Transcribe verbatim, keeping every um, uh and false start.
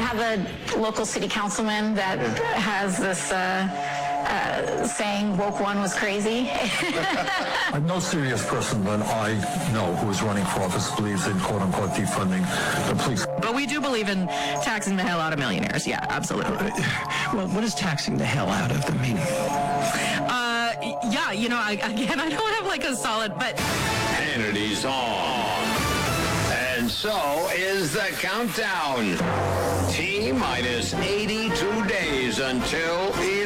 have a local city councilman that has this uh, uh, saying woke one was crazy. I'm no serious person that I know who is running for office believes in quote-unquote defunding the police. But we do believe in taxing the hell out of millionaires. Yeah, absolutely. Well, what does taxing the hell out of them mean? Uh, yeah, you know, I, again, I don't have like a solid, but... Hannity's on. And so is the countdown. T minus eighty-two days until